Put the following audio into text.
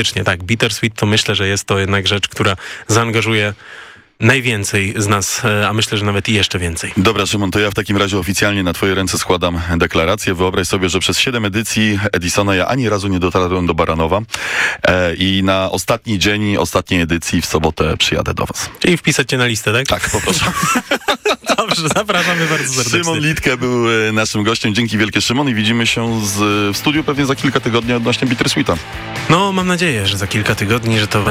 Tak, Bittersweet to myślę, że jest to jednak rzecz, która zaangażuje najwięcej z nas, a myślę, że nawet i jeszcze więcej. Dobra, Szymon, to ja w takim razie oficjalnie na twoje ręce składam deklarację. Wyobraź sobie, że przez 7 edycji Edisona ja ani razu nie dotarłem do Baranowa i na ostatni dzień ostatniej edycji w sobotę przyjadę do was. Czyli wpisać cię na listę, tak? Tak, poproszę. Dobrze, zapraszamy bardzo serdecznie. Szymon Litke był naszym gościem. Dzięki wielkie, Szymon, i widzimy się w studiu pewnie za kilka tygodni odnośnie Bittersweeta. No, mam nadzieję, że za kilka tygodni, że to